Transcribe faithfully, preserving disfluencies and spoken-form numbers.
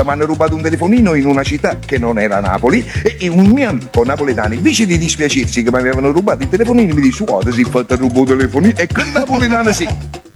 mi hanno rubato un telefonino in una città che non era Napoli e un mio amico napoletano, invece di dispiacersi che mi avevano rubato il telefonino, mi dice: guarda, si è fatto rubare il telefonino, e quel napoletano sì.